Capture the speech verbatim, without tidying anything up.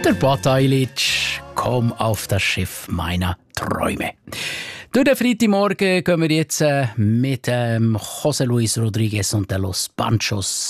Der Batailic, komm auf das Schiff meiner Träume. Durch den Freitagmorgen gehen wir jetzt äh, mit ähm, José Luis Rodríguez und de los Panchos